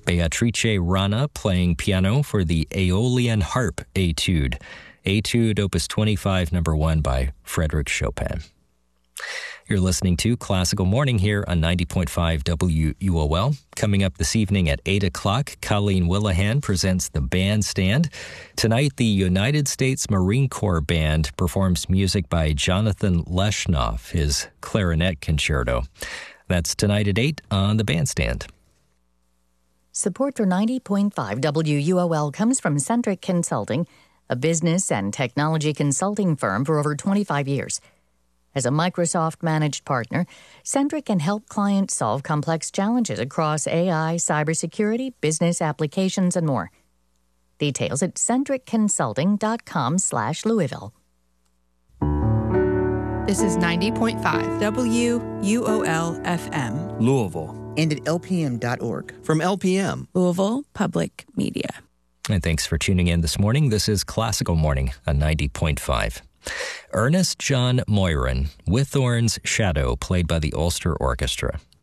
Beatrice Rana playing piano for the Aeolian Harp Etude. Etude, Opus 25, number 1 by Frédéric Chopin. You're listening to Classical Morning here on 90.5 WUOL. Coming up this evening at 8 o'clock, Colleen Willihan presents The Bandstand. Tonight, the United States Marine Corps Band performs music by Jonathan Leshnoff, his clarinet concerto. That's tonight at 8 on The Bandstand. Support for 90.5 WUOL comes from Centric Consulting, a business and technology consulting firm for over 25 years. As a Microsoft-managed partner, Centric can help clients solve complex challenges across AI, cybersecurity, business applications, and more. Details at centricconsulting.com/Louisville. This is 90.5 WUOL FM. Louisville. And at LPM.org. From LPM. Louisville Public Media. And thanks for tuning in this morning. This is Classical Morning on 90.5. Ernest John Moyron, Whithorn's Shadow, played by the Ulster Orchestra.